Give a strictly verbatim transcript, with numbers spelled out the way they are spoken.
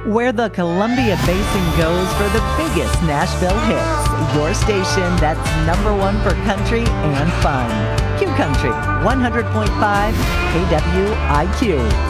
Where the Columbia Basin goes for the biggest Nashville hits. Your station that's number one for country and fun. Q Country, one hundred point five K W I Q.